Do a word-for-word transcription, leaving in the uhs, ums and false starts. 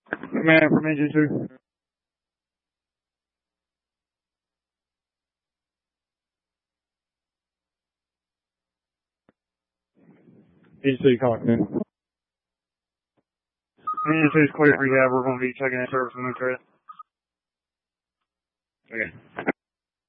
Command from engine two. Engine two, call it. Engine two is clear for rehab. We're going to be checking in service and no threat. Okay.